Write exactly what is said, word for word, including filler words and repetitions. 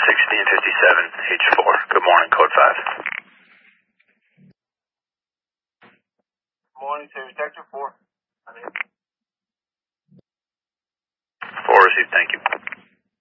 sixteen fifty-seven, H four. Good morning, code five. Morning, Sirius Sector four. four received, thank you.